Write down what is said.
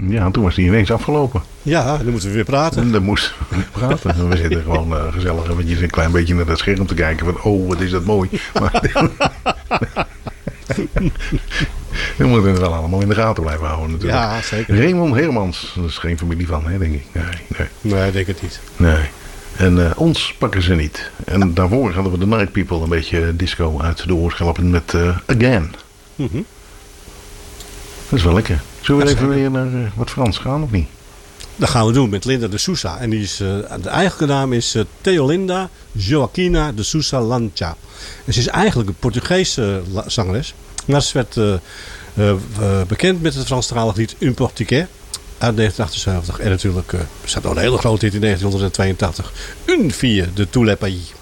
Ja, toen was die ineens afgelopen. Ja, dan moeten we weer praten. En dan moesten we praten. En we zitten gewoon gezellig eventjes een klein beetje naar dat scherm te kijken. Van, oh, wat is dat mooi. Maar we moeten het wel allemaal in de gaten blijven houden natuurlijk. Ja, zeker. Raymond Hermans, dat is geen familie van, hè, denk ik. Nee, ik denk het niet. Nee. En ons pakken ze niet. En daarvoor hadden we de Night People een beetje disco uit de oor schelpen met Again. Mm-hmm. Dat is wel lekker. Zullen we even weer naar wat Frans gaan of niet? Dat gaan we doen met Linda de Sousa. En die is, de eigenlijke naam is Theolinda Joaquina de Sousa Lancha. En ze is eigenlijk een Portugese zangeres. Maar ze werd bekend met het Franstalig lied Un Portugais uit 1978. En natuurlijk staat nog een hele grote hit in 1982. Une fille de tous les pays.